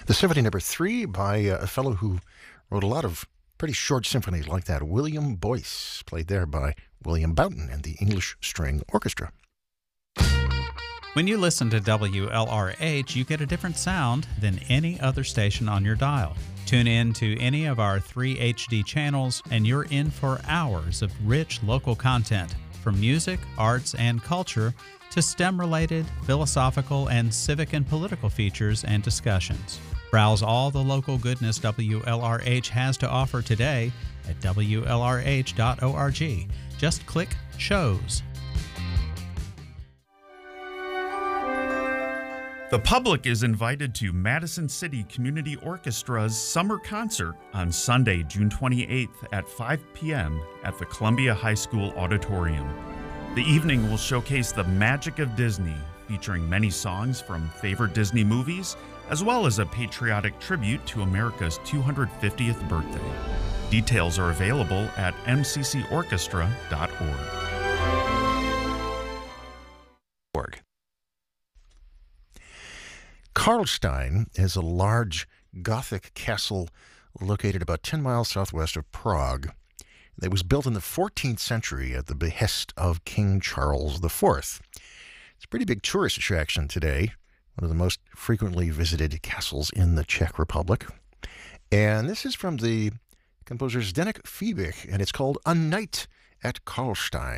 The Symphony Number 3 by a fellow who wrote a lot of pretty short symphonies like that, William Boyce, played there by William Boughton and the English String Orchestra. When you listen to WLRH, you get a different sound than any other station on your dial. Tune in to any of our 3 HD channels, and you're in for hours of rich local content, from music, arts, and culture to STEM-related, philosophical, and civic and political features and discussions. Browse all the local goodness WLRH has to offer today at WLRH.org. Just click Shows. The public is invited to Madison City Community Orchestra's summer concert on Sunday, June 28th at 5 p.m. at the Columbia High School Auditorium. The evening will showcase the magic of Disney, featuring many songs from favorite Disney movies, as well as a patriotic tribute to America's 250th birthday. Details are available at mccorchestra.org. Karlstein is a large Gothic castle located about 10 miles southwest of Prague. It was built in the 14th century at the behest of King Charles IV. It's a pretty big tourist attraction today, one of the most frequently visited castles in the Czech Republic. And this is from the composer Zdeněk Fiebig, and it's called A Night at Karlstein.